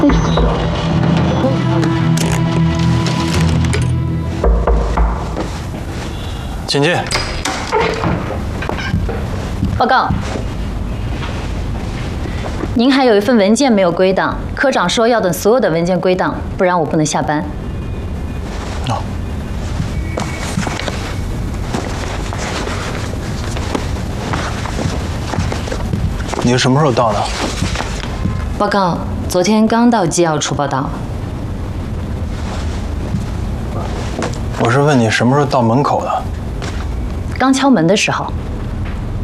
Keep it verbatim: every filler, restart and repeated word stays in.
请进。 报告，您还有一份文件没有归档，科长说要等所有的文件归档，不然我不能下班。 哦。你是什么时候到的？ 报告，昨天刚到机要处报道。 我是问你什么时候到门口的？ 刚敲门的时候。